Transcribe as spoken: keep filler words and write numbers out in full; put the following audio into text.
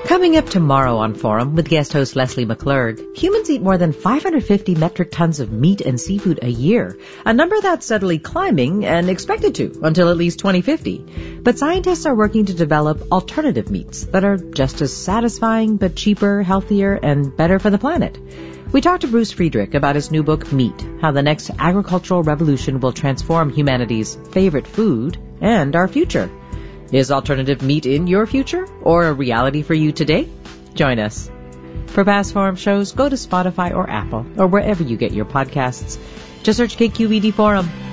Coming up tomorrow on Forum with guest host Leslie McClurg, humans eat more than five hundred fifty metric tons of meat and seafood a year, a number that's steadily climbing and expected to until at least twenty fifty. But scientists are working to develop alternative meats that are just as satisfying but cheaper, healthier, and better for the planet. We talked to Bruce Friedrich about his new book, Meat, how the next agricultural revolution will transform humanity's favorite food and our future. Is alternative meat in your future or a reality for you today? Join us. For past Forum shows, go to Spotify or Apple or wherever you get your podcasts. Just search K Q E D Forum.